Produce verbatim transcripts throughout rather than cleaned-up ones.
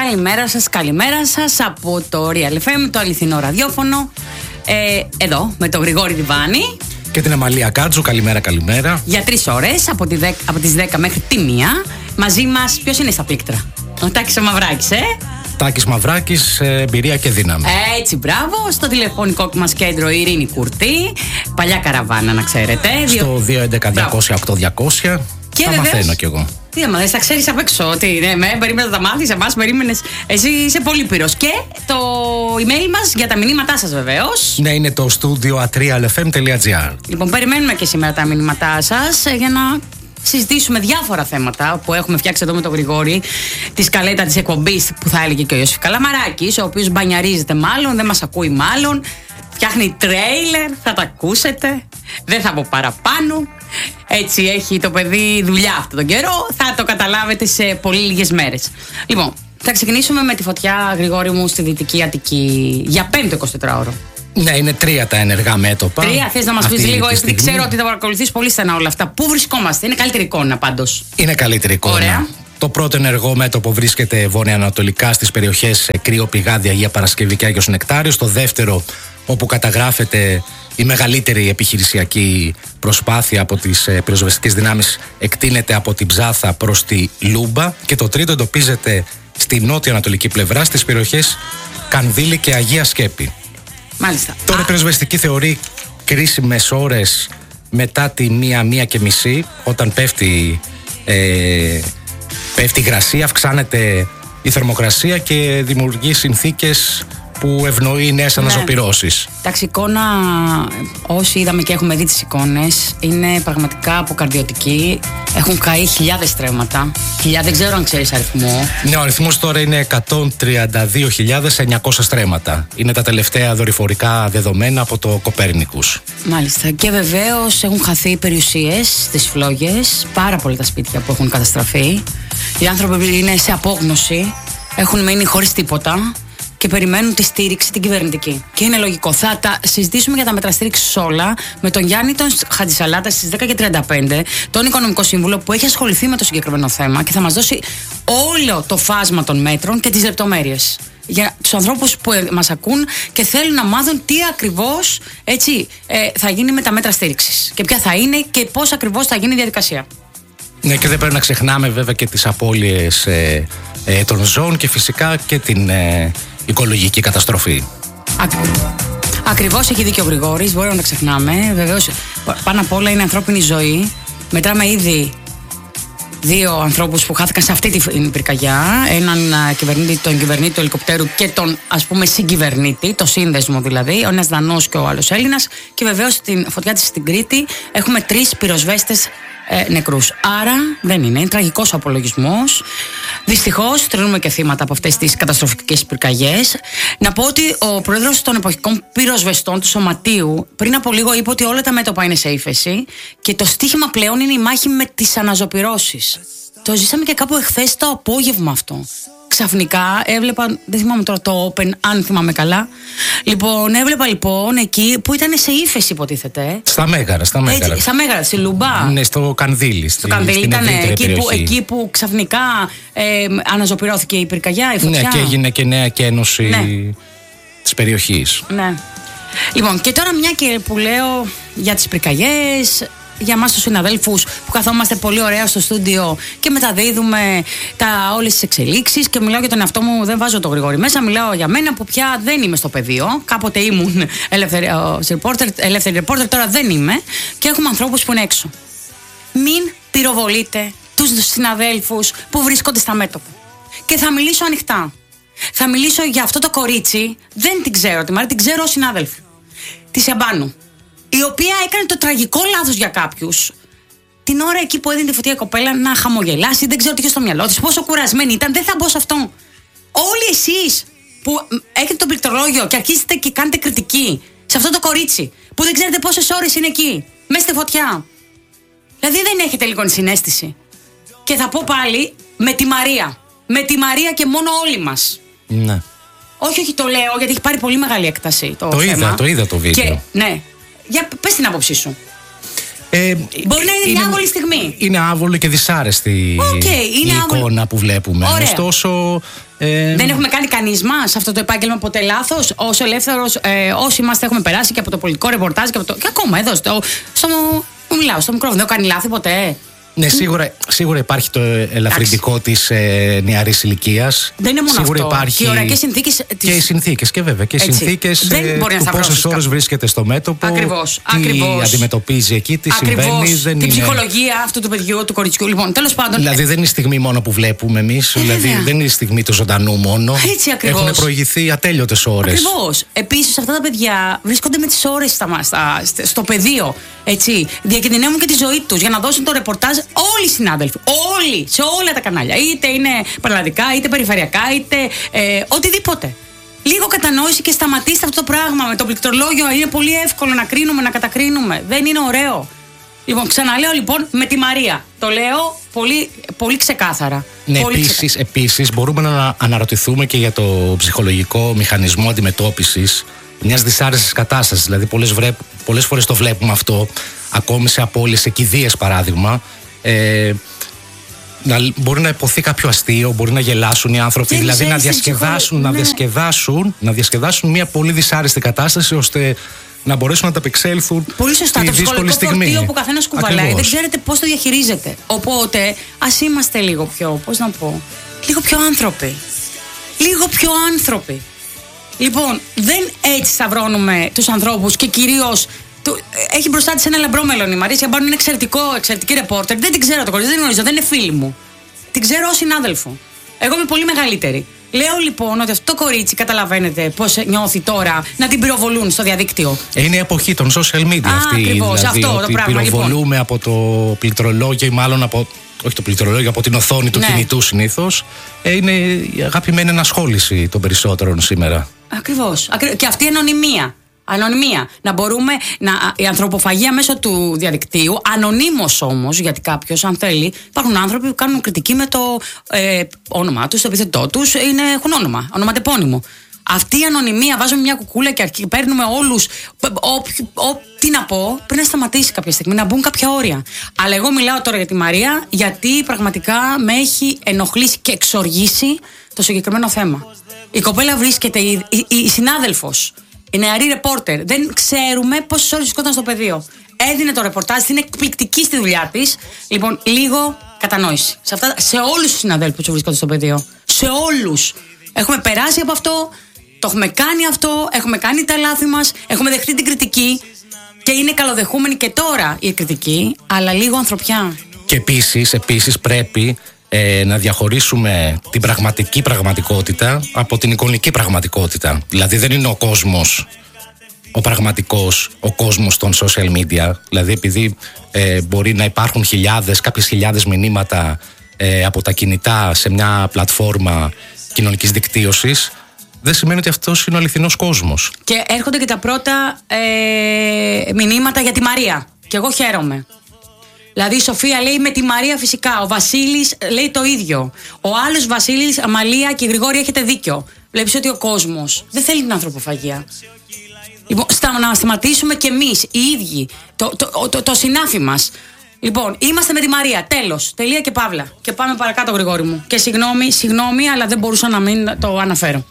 Καλημέρα σας, καλημέρα σας από το Real εφ εμ, το αληθινό ραδιόφωνο. Ε, εδώ με τον Γρηγόρη Διβάνη και την Αμαλία Κάτζου. Καλημέρα, καλημέρα. Για τρεις ώρες από, τη δέκα, από τις δέκα μέχρι τη μία. Μαζί μας, ποιος είναι στα πλήκτρα? Ο Τάκης ο Μαυράκης, ε? Τάκης Μαυράκης, εμπειρία και δύναμη. Έτσι, μπράβο. Στο τηλεφωνικό μας κέντρο η Ειρήνη Κουρτή. Παλιά καραβάνα, να ξέρετε. Στο δύο έντεκα διακόσια οκτώ διακόσια. Και τα βεβαίως, μαθαίνω κι εγώ. Τι να μάθεις, τα ξέρεις απ' έξω. Τι, ναι, με, περίμενες να τα μάθεις, εμάς περίμενες. Εσύ είσαι πολύ πυρός. Και το email μας για τα μηνύματά σας, βεβαίως. Ναι, είναι το studio at real f m dot g r. Λοιπόν, περιμένουμε και σήμερα τα μηνύματά σας για να συζητήσουμε διάφορα θέματα που έχουμε φτιάξει εδώ με τον Γρηγόρη. Τη σκαλέτα της εκπομπής που θα έλεγε και ο Ιωσήφ Καλαμαράκης, ο οποίος μπανιαρίζεται μάλλον, δεν μας ακούει μάλλον. Φτιάχνει τρέιλερ, θα τα ακούσετε. Δεν θα πω παραπάνω. Έτσι έχει το παιδί δουλειά αυτόν τον καιρό. Θα το καταλάβετε σε πολύ λίγες μέρες. Λοιπόν, θα ξεκινήσουμε με τη φωτιά, Γρηγόρη μου, στη Δυτική Αττική για πέμπτο εικοσιτετράωρο. Ναι, είναι τρία τα ενεργά μέτωπα. Τρία, θες να μας πεις λίγο, επειδή ξέρω ότι θα παρακολουθείς πολύ στενά όλα αυτά. Πού βρισκόμαστε? Είναι καλύτερη εικόνα πάντως. Είναι καλύτερη εικόνα. Ωραία. Το πρώτο ενεργό μέτωπο βρίσκεται βορειοανατολικά στις περιοχές Κρύο, Πηγάδι, Αγία Παρασκευή και Άγιος Νεκτάριος. Το δεύτερο, όπου καταγράφεται η μεγαλύτερη επιχειρησιακή προσπάθεια από τις πυροσβεστικές δυνάμεις, εκτείνεται από την Ψάθα προς τη Λούμπα. Και το τρίτο εντοπίζεται στη νότιο-ανατολική πλευρά, στις περιοχές Κανδύλη και Αγία Σκέπη. Μάλιστα. Τώρα η πυροσβεστική θεωρεί κρίσιμες ώρες μετά τη μία, μία και μισή, όταν πέφτει, ε, πέφτει η υγρασία, αυξάνεται η θερμοκρασία και δημιουργεί συνθήκες που ευνοεί νέες Ναι. αναζωπυρώσεις. Εντάξει, εικόνα, όσοι είδαμε και έχουμε δει τις εικόνες, είναι πραγματικά αποκαρδιωτική. Έχουν καεί χιλιάδες στρέμματα. Χιλιάδες, δεν ξέρω αν ξέρεις αριθμό. Ναι, ο αριθμός τώρα είναι εκατόν τριάντα δύο χιλιάδες εννιακόσια στρέμματα. Είναι τα τελευταία δορυφορικά δεδομένα από το Κοπέρνικους. Μάλιστα. Και βεβαίως έχουν χαθεί περιουσίες στις φλόγες. Πάρα πολλά τα σπίτια που έχουν καταστραφεί. Οι άνθρωποι είναι σε απόγνωση. Έχουν μείνει χωρίς τίποτα. Και περιμένουν τη στήριξη την κυβερνητική. Και είναι λογικό. Θα τα συζητήσουμε για τα μέτρα στήριξης όλα με τον Γιάννη τον Χατζησαλάτα στις δέκα και τριάντα πέντε, τον Οικονομικό Σύμβουλο που έχει ασχοληθεί με το συγκεκριμένο θέμα και θα μας δώσει όλο το φάσμα των μέτρων και τις λεπτομέρειες. Για τους ανθρώπους που μας ακούν και θέλουν να μάθουν τι ακριβώς έτσι, ε, θα γίνει με τα μέτρα στήριξης. Και ποια θα είναι και πώς ακριβώς θα γίνει η διαδικασία. Ναι, και δεν πρέπει να ξεχνάμε βέβαια και τις απώλειες ε, ε, των ζώων και φυσικά και την ε, οικολογική καταστροφή. Ακριβώς, έχει δίκιο ο Γρηγόρης, μπορούμε να τα ξεχνάμε. Βεβαίως, πάνω απ' όλα είναι ανθρώπινη ζωή. Μετράμε ήδη δύο ανθρώπους που χάθηκαν σε αυτή την πυρκαγιά. Έναν κυβερνήτη, τον κυβερνήτη του ελικοπτέρου και τον ας πούμε συγκυβερνήτη, το σύνδεσμο δηλαδή, ο ένας Δανός και ο άλλος Έλληνας. Και βεβαίως στην φωτιά της στην Κρήτη έχουμε τρεις πυροσβέστες ε, νεκρούς. Άρα δεν είναι, είναι τραγικός ο απολογισμός. Δυστυχώς τρώνουμε και θύματα από αυτές τις καταστροφικές πυρκαγιές. Να πω ότι ο πρόεδρος των εποχικών πυροσβεστών του Σωματείου πριν από λίγο είπε ότι όλα τα μέτωπα είναι σε ύφεση και το στίχημα πλέον είναι η μάχη με τις αναζωπυρώσεις. Το ζήσαμε και κάπου εχθές το απόγευμα αυτό. Ξαφνικά έβλεπα, δεν θυμάμαι τώρα το Open, αν θυμάμαι καλά. Λοιπόν, έβλεπα λοιπόν εκεί που ήταν σε ύφεση, υποτίθεται. Στα Μέγαρα, στα Μέγαρα. Έτσι, στα Μέγαρα, στη Λουμπά. Ναι, στο Κανδύλι. Στο Κανδύλι ήταν εκεί που, εκεί που ξαφνικά ε, αναζωπυρώθηκε η πυρκαγιά, η φωτιά. Ναι, και έγινε και νέα κένωση ναι. της περιοχής. Ναι. Λοιπόν, και τώρα μια και που λέω για τις πυρκαγιές, για εμάς τους συναδέλφους που καθόμαστε πολύ ωραία στο στούντιο και μεταδίδουμε τα, όλες τις εξελίξεις, και μιλάω για τον εαυτό μου, δεν βάζω το Γρηγόρη μέσα, μιλάω για μένα που πια δεν είμαι στο πεδίο. Κάποτε ήμουν ελεύθερη reporter, ελεύθερη reporter, τώρα δεν είμαι, και έχουμε ανθρώπους που είναι έξω. Μην πυροβολείτε τους συναδέλφους που βρίσκονται στα μέτωπα. Και θα μιλήσω ανοιχτά. Θα μιλήσω για αυτό το κορίτσι, δεν την ξέρω τη Μαρία, την ξέρω ως συνάδελφη. Τη Σεμπάνου, η οποία έκανε το τραγικό λάθος για κάποιους την ώρα εκεί που έδινε τη φωτιά η κοπέλα να χαμογελάσει, δεν ξέρω τι είχε στο μυαλό της, πόσο κουρασμένη ήταν, δεν θα μπω σε αυτό. Όλοι εσείς που έχετε το πληκτρολόγιο και αρχίσετε και κάνετε κριτική σε αυτό το κορίτσι που δεν ξέρετε πόσες ώρες είναι εκεί, μέσα στη φωτιά. Δηλαδή δεν έχετε λίγο συναίσθηση. Και θα πω πάλι με τη Μαρία. Με τη Μαρία και μόνο όλοι μας. Ναι. Όχι, όχι, το λέω γιατί έχει πάρει πολύ μεγάλη έκταση το, το θέμα. Είδα, το είδα το βίντεο. Και, ναι. Για πες την άποψή σου. Ε, Μπορεί να είναι μια άβολη στιγμή. Είναι άβολη και δυσάρεστη okay, η εικόνα άβολη που βλέπουμε. Ωραία. Ωστόσο. Ε... Δεν έχουμε κάνει κανείς μας αυτό το επάγγελμα ποτέ λάθος. Όσο ελεύθερος, ε, όσοι είμαστε, έχουμε περάσει και από το πολιτικό ρεπορτάζ και, από το... και ακόμα εδώ στο. στο... Μιλάω στο μικρόφωνο. Δεν έχω κάνει λάθη ποτέ. Ναι, σίγουρα, σίγουρα υπάρχει το ελαφρυντικό της ε, νεαρής ηλικίας. Δεν είναι μόνο σίγουρα αυτό. Υπάρχει... Και οι ωραίες συνθήκες. Και οι συνθήκες, και βέβαια. Και οι συνθήκες ε, του πόσες ώρες βρίσκεται στο μέτωπο. Ακριβώς. Τι Ακριβώς. αντιμετωπίζει εκεί, τι Ακριβώς. συμβαίνει. Δεν την είναι... ψυχολογία αυτού του παιδιού, του κοριτσιού. Λοιπόν, τέλος πάντων. Δηλαδή δεν είναι η στιγμή μόνο που βλέπουμε εμείς. Ε, δηλαδή δεν είναι η στιγμή του ζωντανού μόνο. Έτσι ακριβώς. Έχουν προηγηθεί ατέλειωτες ώρες. Ακριβώς. Επίσης, αυτά τα παιδιά βρίσκονται με τις ώρες στα, στα, στο πεδίο. Έτσι. Διακινδυνεύουν και τη ζωή τους για να δώσουν το ρεπορτάζ όλοι οι συνάδελφοι. Όλοι, σε όλα τα κανάλια. Είτε είναι παραλλαδικά, είτε περιφερειακά, είτε ε, οτιδήποτε. Λίγο κατανόηση και σταματήστε αυτό το πράγμα με το πληκτρολόγιο. Είναι πολύ εύκολο να κρίνουμε, να κατακρίνουμε. Δεν είναι ωραίο. Λοιπόν, ξαναλέω λοιπόν με τη Μαρία. Το λέω πολύ, πολύ ξεκάθαρα. Ναι, πολύ επίσης, ξεκάθαρα. επίσης μπορούμε να αναρωτηθούμε και για το ψυχολογικό μηχανισμό αντιμετώπισης μιας δυσάρεστης κατάστασης. Δηλαδή, πολλές, βρέ, πολλές φορές το βλέπουμε αυτό, ακόμη σε απώλειες, σε κηδείες παράδειγμα. Ε, να, μπορεί να υποθεί κάποιο αστείο, μπορεί να γελάσουν οι άνθρωποι, και δηλαδή να διασκεδάσουν, ναι. να, διασκεδάσουν, να διασκεδάσουν μια πολύ δυσάρεστη κατάσταση ώστε να μπορέσουν να ανταπεξέλθουν. Πολύ σωστά. Το ψυχολογικό φορτίο που ο καθένας κουβαλάει. Ακριβώς. Δεν ξέρετε πώς το διαχειρίζεται. Οπότε, ας είμαστε λίγο πιο, πώς να πω, λίγο πιο άνθρωποι. Λίγο πιο άνθρωποι. Λοιπόν, δεν έτσι σταυρώνουμε τους ανθρώπους και κυρίως. Του, έχει μπροστά της ένα λαμπρό μέλλον η Μαρίσια Μπάρουν, είναι εξαιρετικό, εξαιρετική ρεπόρτερ. Δεν την ξέρω το κορίτσι, δεν την γνωρίζω, δεν είναι φίλη μου. Την ξέρω ως συνάδελφο. Εγώ είμαι πολύ μεγαλύτερη. Λέω λοιπόν ότι αυτό το κορίτσι, καταλαβαίνετε πώς νιώθει τώρα να την πυροβολούν στο διαδίκτυο. Είναι η εποχή των social media Α, αυτή. Ακριβώς, δηλαδή, αυτό ότι το πράγμα. Πυροβολούμε λοιπόν από το πληκτρολόγιο ή μάλλον από. Όχι το πληκτρολόγιο, από την οθόνη του ναι. κινητού συνήθως. Ε, είναι η αγαπημένη ενασχόληση των περισσότερων σήμερα. Ακριβώς. Και αυτή η ανωνυμία. Ανωνυμία. Να μπορούμε να. Η ανθρωποφαγία μέσω του διαδικτύου, ανωνύμως όμως, γιατί κάποιος, αν θέλει, υπάρχουν άνθρωποι που κάνουν κριτική με το ε, όνομά τους, το επίθετό τους, είναι, έχουν όνομα, ονοματεπώνυμο. Αυτή η ανωνυμία, βάζουμε μια κουκούλα και αρχι, παίρνουμε όλους. Τι να πω, πρέπει να σταματήσει κάποια στιγμή, να μπουν κάποια όρια. Αλλά εγώ μιλάω τώρα για τη Μαρία, γιατί πραγματικά με έχει ενοχλήσει και εξοργήσει το συγκεκριμένο θέμα. Η κοπέλα βρίσκεται, η, η, η συνάδελφος. Η νεαρή ρεπόρτερ, δεν ξέρουμε πόσες ώρες βρισκόταν στο πεδίο. Έδινε το ρεπορτάζ, είναι εκπληκτική στη δουλειά της. Λοιπόν, λίγο κατανόηση. Σε, αυτά, σε όλους τους συναδέλφους που βρίσκονται στο πεδίο. Σε όλους. Έχουμε περάσει από αυτό, το έχουμε κάνει αυτό, έχουμε κάνει τα λάθη μας, έχουμε δεχτεί την κριτική και είναι καλοδεχούμενη και τώρα η κριτική, αλλά λίγο ανθρωπιά. Και επίσης, επίσης πρέπει. Ε, να διαχωρίσουμε την πραγματική πραγματικότητα από την εικονική πραγματικότητα. Δηλαδή δεν είναι ο κόσμος ο πραγματικός, ο κόσμος των social media. Δηλαδή επειδή ε, μπορεί να υπάρχουν χιλιάδες, κάποιες χιλιάδες μηνύματα ε, από τα κινητά σε μια πλατφόρμα κοινωνικής δικτύωσης, δεν σημαίνει ότι αυτός είναι ο αληθινός κόσμος. Και έρχονται και τα πρώτα ε, μηνύματα για τη Μαρία. Και εγώ χαίρομαι. Δηλαδή η Σοφία λέει με τη Μαρία φυσικά. Ο Βασίλης λέει το ίδιο. Ο άλλος Βασίλης, Αμαλία και η Γρηγόρη έχετε δίκιο. Βλέπεις ότι ο κόσμος δεν θέλει την ανθρωποφαγία. Λοιπόν, στα, να σταματήσουμε κι εμείς οι ίδιοι το, το, το, το, το συνάφι μας. Λοιπόν, είμαστε με τη Μαρία. Τέλος. Τελεία και παύλα. Και πάμε παρακάτω, Γρηγόρη μου. Και συγγνώμη, συγγνώμη, αλλά δεν μπορούσα να μην το αναφέρω.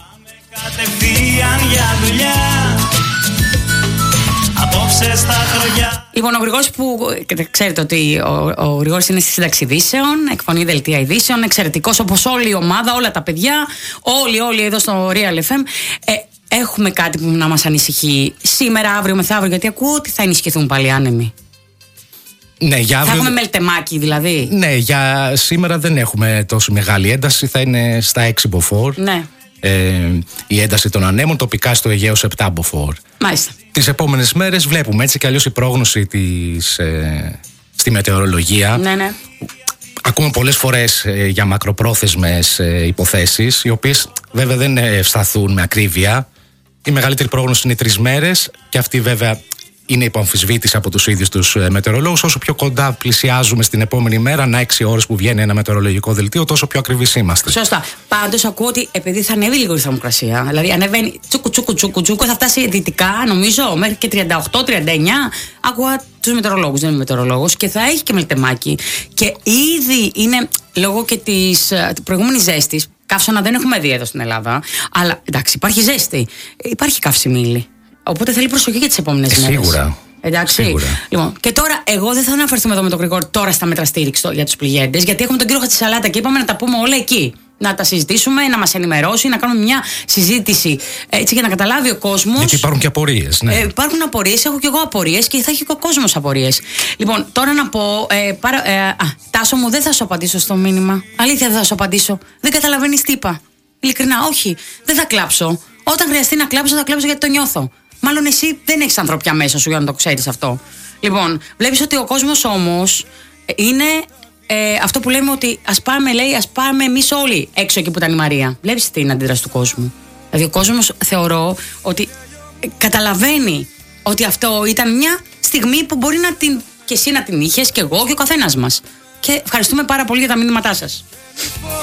Λοιπόν, ο Γρηγόρης που ξέρετε ότι ο, ο Γρηγόρης είναι στη σύνταξη ειδήσεων, εκφωνεί δελτία ειδήσεων, εξαιρετικός όπως όλη η ομάδα, όλα τα παιδιά, όλοι, όλοι εδώ στο Real εφ εμ. Ε, έχουμε κάτι που να μας ανησυχεί σήμερα, αύριο, μεθαύριο, γιατί ακούω ότι θα ενισχυθούν πάλι άνεμοι. Ναι, για αύριο... Θα έχουμε μελτεμάκι δηλαδή. Ναι, για σήμερα δεν έχουμε τόσο μεγάλη ένταση, θα είναι στα έξι μποφόρ. Ναι. Ε, η ένταση των ανέμων, τοπικά στο Αιγαίο σε επτά μποφόρ. Μάλιστα. Τις επόμενες μέρες βλέπουμε έτσι κι αλλιώς η πρόγνωση της, ε, στη μετεωρολογία. Ναι, ναι. Ακούμε πολλές φορές ε, για μακροπρόθεσμες ε, υποθέσεις, οι οποίες βέβαια δεν ευσταθούν με ακρίβεια. Η μεγαλύτερη πρόγνωση είναι τρεις μέρες και αυτή βέβαια είναι υπό αμφισβήτηση από τους ίδιους τους μετεωρολόγους. Όσο πιο κοντά πλησιάζουμε στην επόμενη μέρα, ανά έξι ώρες που βγαίνει ένα μετεωρολογικό δελτίο, τόσο πιο ακριβείς είμαστε. Σωστά. Πάντως ακούω ότι επειδή θα ανέβει λίγο η θερμοκρασία, δηλαδή ανεβαίνει τσούκου τσούκου τσούκου τσούκου, θα φτάσει δυτικά νομίζω μέχρι και τριάντα οκτώ τριάντα εννιά. Ακούω τους μετεωρολόγους, δεν είμαι μετεωρολόγος, και θα έχει και μελτεμάκι. Και ήδη είναι λόγω και της προηγούμενης ζέστης. Καύσωνα δεν έχουμε δει εδώ στην Ελλάδα. Αλλά εντάξει, υπάρχει ζέστη. Υπάρχει καυσιμίλη. Οπότε θέλει προσοχή για τις επόμενες μέρες. Σίγουρα. Εντάξει. Σίγουρα. Λοιπόν, και τώρα, εγώ δεν θα αναφερθούμε εδώ με τον Γρηγόρη τώρα στα μέτρα στήριξη για τους πληγέντες, γιατί έχουμε τον κύριο Χατσισαλάτα και είπαμε να τα πούμε όλα εκεί. Να τα συζητήσουμε, να μας ενημερώσει, να κάνουμε μια συζήτηση έτσι για να καταλάβει ο κόσμος. Γιατί υπάρχουν και απορίες. Ναι. Ε, υπάρχουν απορίες, έχω και εγώ απορίες και θα έχει και ο κόσμος απορίες. Λοιπόν, τώρα να πω. Ε, παρα, ε, α, Τάσο μου, δεν θα σου απαντήσω στο μήνυμα. Αλήθεια, δεν θα σου απαντήσω. Δεν καταλαβαίνεις τι είπα. Ειλικρινά, όχι. Δεν θα κλάψω. Όταν χρειαστεί να κλάψω, θα κλάψω γιατί το νιώθω. Μάλλον εσύ δεν έχεις ανθρωπιά μέσα σου για να το ξέρεις αυτό. Λοιπόν, βλέπεις ότι ο κόσμος όμως είναι. Ε, αυτό που λέμε ότι ας πάμε, λέει, ας πάμε εμείς όλοι έξω εκεί που ήταν η Μαρία. Βλέπεις την αντίδραση του κόσμου. Δηλαδή ο κόσμος θεωρώ ότι ε, καταλαβαίνει ότι αυτό ήταν μια στιγμή που μπορεί να την, και εσύ να την είχες και εγώ και ο καθένας μας. Και ευχαριστούμε πάρα πολύ για τα μήνυματά σας.